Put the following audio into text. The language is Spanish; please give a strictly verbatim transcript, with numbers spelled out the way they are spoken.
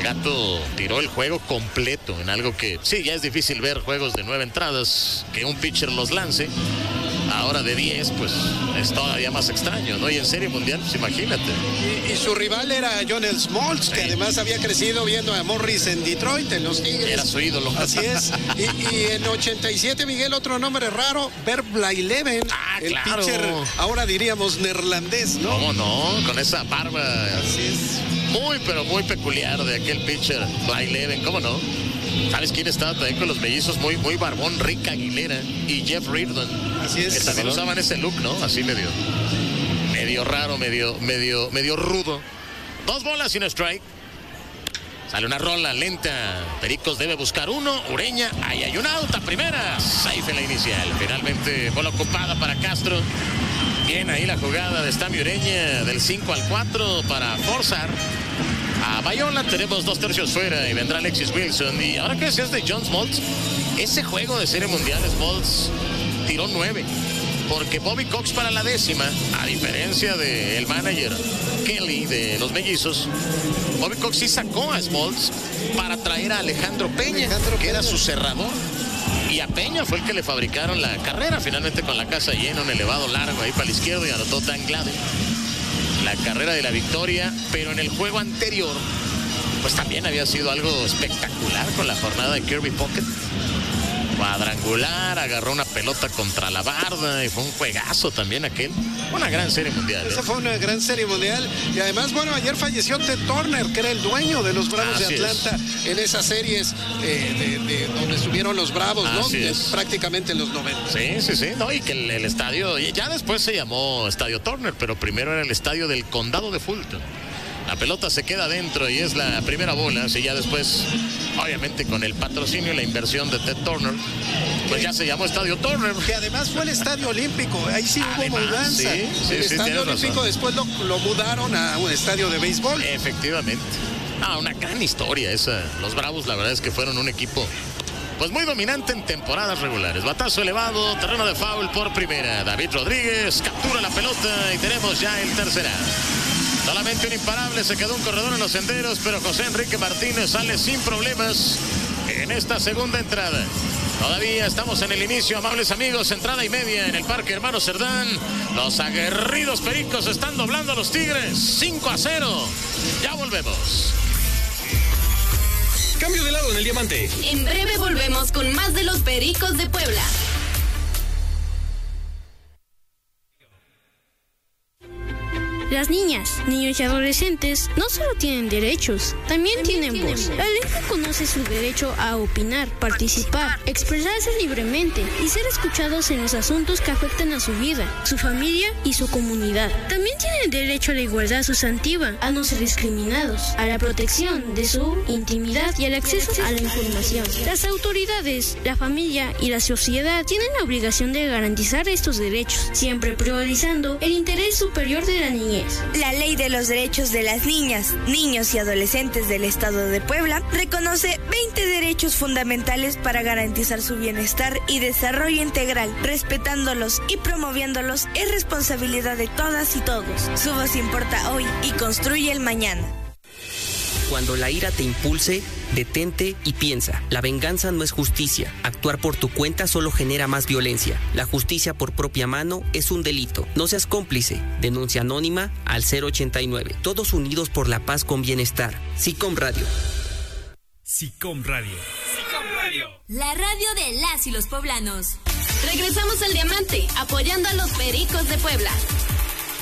Gato tiró el juego completo en algo que sí, ya es difícil ver juegos de nueve entradas, que un pitcher los lance. Ahora de diez, pues es todavía más extraño, ¿no? Y en Serie Mundial, pues imagínate. Y, y su rival era John Smoltz, sí, que además había crecido viendo a Morris en Detroit, en los Tigres. Era su ídolo. Así es. Y, y en ochenta y siete, Miguel, otro nombre raro, Bert Blyleven, ah, el claro. pitcher, ahora diríamos neerlandés, ¿no? ¿Cómo no? Con esa barba. Así es. Muy, pero muy peculiar de aquel pitcher, Blyleven, ¿cómo no? ¿Sabes quién estaba también con los mellizos? Muy, muy barbón, Rick Aguilera y Jeff Reardon. Así es. Que también usaban ese look, ¿no? Así medio, medio raro, medio, medio, medio rudo. Dos bolas y un strike. Sale una rola lenta. Pericos debe buscar uno. Ureña, ahí hay un out a primera. Safe en la inicial. Finalmente bola ocupada para Castro. Bien ahí la jugada de Stami Ureña del cinco al cuatro para forzar a Bayola. Tenemos dos tercios fuera y vendrá Alexis Wilson. Y ahora que decías de John Smoltz, ese juego de Serie Mundial, Smoltz tiró nueve, porque Bobby Cox para la décima, a diferencia del manager Kelly de los mellizos, Bobby Cox sí sacó a Smoltz para traer a Alejandro Peña, Alejandro que Peña. Era su cerrador. Y a Peña fue el que le fabricaron la carrera, finalmente con la casa llena, un elevado largo ahí para la izquierda, y anotó Dan Gladden la carrera de la victoria. Pero en el juego anterior, pues también había sido algo espectacular con la jornada de Kirby Puckett. Cuadrangular, agarró una pelota contra la barda y fue un juegazo también aquel. Una gran Serie Mundial. ¿eh? Esa fue una gran Serie Mundial. Y además, bueno, ayer falleció Ted Turner, que era el dueño de los Bravos Así de Atlanta es. en esas series eh, de, de donde estuvieron los Bravos, ¿no? De, prácticamente en los noventa. Sí, sí, sí. No, y que el, el estadio, ya después se llamó Estadio Turner, pero primero era el estadio del Condado de Fulton. La pelota se queda adentro y es la primera bola. Así ya después, obviamente con el patrocinio y la inversión de Ted Turner, pues ya se llamó Estadio Turner. Que además fue el Estadio Olímpico. Ahí sí hubo además, mudanza. Sí, sí, el sí, Estadio Olímpico razón. Después lo, lo mudaron a un estadio de béisbol. Efectivamente. Ah, una gran historia esa. Los Bravos, la verdad es que fueron un equipo pues muy dominante en temporadas regulares. Batazo elevado, terreno de foul por primera. David Rodríguez captura la pelota y tenemos ya el tercera. Solamente un imparable, se quedó un corredor en los senderos, pero José Enrique Martínez sale sin problemas en esta segunda entrada. Todavía estamos en el inicio, amables amigos, entrada y media en el Parque Hermano Cerdán. Los aguerridos Pericos están doblando a los Tigres, cinco a cero. Ya volvemos. Cambio de lado en el diamante. En breve volvemos con más de los Pericos de Puebla. Las niñas, niños y adolescentes no solo tienen derechos, también, también tienen, tienen voz. La ley reconoce su derecho a opinar, participar, expresarse libremente y ser escuchados en los asuntos que afectan a su vida, su familia y su comunidad. También tienen derecho a la igualdad sustantiva, a no ser discriminados, a la protección de su intimidad y al acceso a la información. Las autoridades, la familia y la sociedad tienen la obligación de garantizar estos derechos, siempre priorizando el interés superior de la niñez. La Ley de los Derechos de las Niñas, Niños y Adolescentes del Estado de Puebla reconoce veinte derechos fundamentales para garantizar su bienestar y desarrollo integral. Respetándolos y promoviéndolos es responsabilidad de todas y todos. Su voz importa hoy y construye el mañana. Cuando la ira te impulse, detente y piensa. La venganza no es justicia. Actuar por tu cuenta solo genera más violencia. La justicia por propia mano es un delito. No seas cómplice. Denuncia anónima al cero ochenta y nueve. Todos unidos por la paz con bienestar. SICOM Radio. SICOM Radio. SICOM Radio. La radio de las y los poblanos. Regresamos al diamante, apoyando a los Pericos de Puebla.